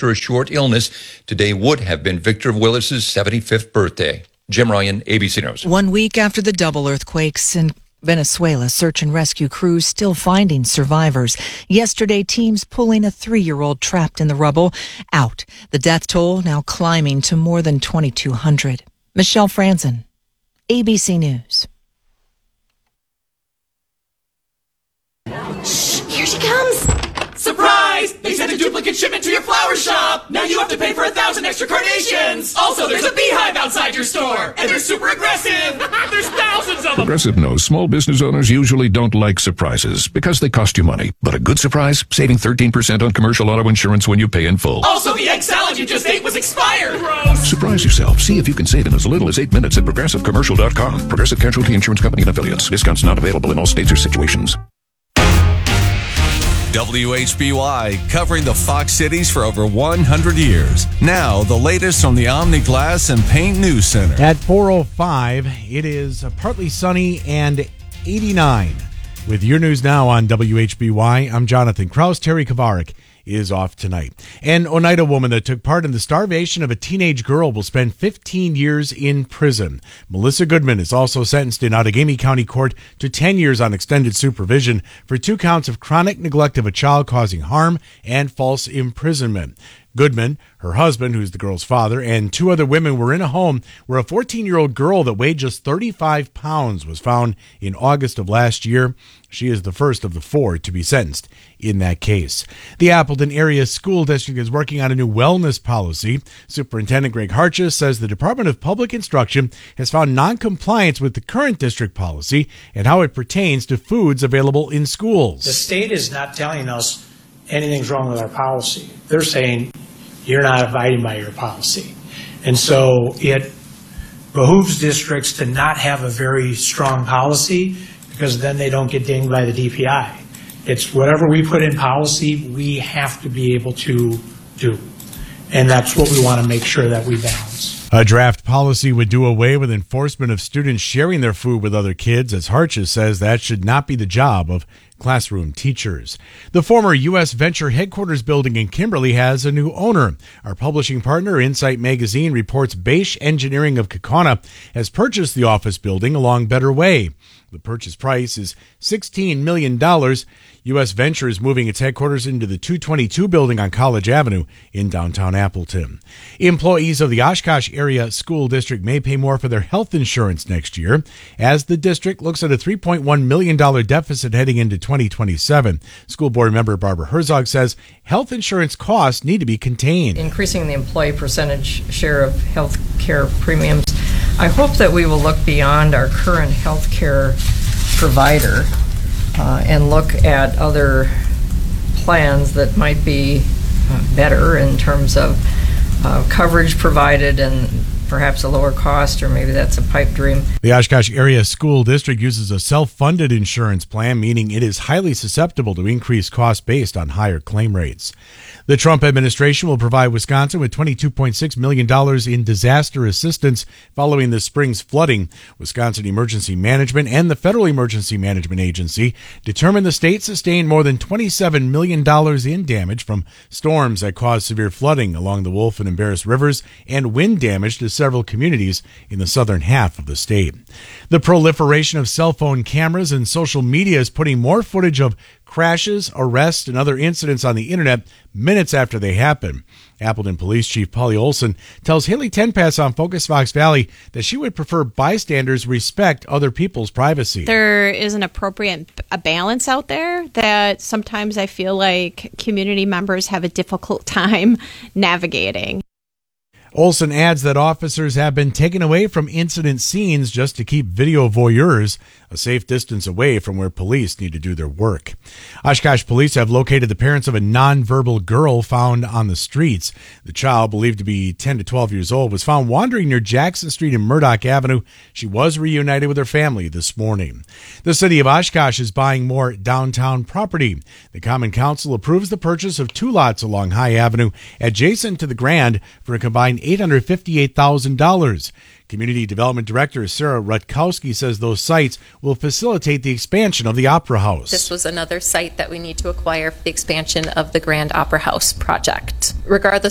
after a short illness. Today would have been Victor Willis's 75th birthday. Jim Ryan, ABC News. 1 week after the double earthquakes in Venezuela, search and rescue crews still finding survivors. Yesterday, teams pulling a 3-year-old trapped in the rubble out. The death toll now climbing to more than 2,200. Michelle Franzen, ABC News. Shh, here she comes. Surprise! They sent a duplicate shipment to your flower shop! Now you have to pay for 1,000 extra carnations! Also, there's a beehive outside your store! And they're super aggressive! There's thousands of them! Progressive knows small business owners usually don't like surprises because they cost you money. But a good surprise? Saving 13% on commercial auto insurance when you pay in full. Also, the egg salad you just ate was expired! Gross! Surprise yourself. See if you can save in as little as 8 minutes at ProgressiveCommercial.com. Progressive Casualty Insurance Company and Affiliates. Discounts not available in all states or situations. WHBY, covering the Fox Cities for over 100 years. Now, the latest from the Omni Glass and Paint News Center. At 4:05, it is partly sunny and 89. With your news now on WHBY, I'm Jonathan Kraus. Terry Kavarik is off tonight. An Oneida woman that took part in the starvation of a teenage girl will spend 15 years in prison. Melissa Goodman is also sentenced in Outagamie County Court to 10 years on extended supervision for 2 counts of chronic neglect of a child causing harm and false imprisonment. Goodman, her husband, who's the girl's father, and 2 other women were in a home where a 14-year-old girl that weighed just 35 pounds was found in August of last year. She is the first of the 4 to be sentenced in that case. The Appleton Area School District is working on a new wellness policy. Superintendent Greg Hartjes says the Department of Public Instruction has found noncompliance with the current district policy and how it pertains to foods available in schools. The state is not telling us anything's wrong with our policy. They're saying you're not abiding by your policy. And so it behooves districts to not have a very strong policy because then they don't get dinged by the DPI. It's whatever we put in policy, we have to be able to do. And that's what we want to make sure that we balance. A draft policy would do away with enforcement of students sharing their food with other kids, as Hartjes says that should not be the job of classroom teachers. The former U.S. Venture headquarters building in Kimberly has a new owner. Our publishing partner, Insight Magazine, reports Beish Engineering of Kaukauna has purchased the office building along Better Way. The purchase price is $16 million. U.S. Venture is moving its headquarters into the 222 building on College Avenue in downtown Appleton. Employees of the Oshkosh Area School District may pay more for their health insurance next year as the district looks at a $3.1 million deficit heading into 2027. School board member Barbara Herzog says health insurance costs need to be contained. Increasing the employee percentage share of health care premiums, I hope that we will look beyond our current health care provider and look at other plans that might be better in terms of coverage provided and perhaps a lower cost, or maybe that's a pipe dream. The Oshkosh Area School District uses a self-funded insurance plan, meaning it is highly susceptible to increased costs based on higher claim rates. The Trump administration will provide Wisconsin with $22.6 million in disaster assistance following this spring's flooding. Wisconsin Emergency Management and the Federal Emergency Management Agency determined the state sustained more than $27 million in damage from storms that caused severe flooding along the Wolf and Embarrass rivers and wind damage to several communities in the southern half of the state. The proliferation of cell phone cameras and social media is putting more footage of crashes, arrests, and other incidents on the internet minutes after they happen. Appleton Police Chief Polly Olson tells Haley Tenpass on Focus Fox Valley that she would prefer bystanders respect other people's privacy. There is an appropriate balance out there that sometimes I feel like community members have a difficult time navigating. Olson adds that officers have been taken away from incident scenes just to keep video voyeurs a safe distance away from where police need to do their work. Oshkosh police have located the parents of a nonverbal girl found on the streets. The child, believed to be 10 to 12 years old, was found wandering near Jackson Street and Murdoch Avenue. She was reunited with her family this morning. The city of Oshkosh is buying more downtown property. The Common Council approves the purchase of 2 lots along High Avenue adjacent to the Grand for a combined $858,000. Community Development Director Sarah Rutkowski says those sites will facilitate the expansion of the Opera House. This was another site that we need to acquire for the expansion of the Grand Opera House project. Regardless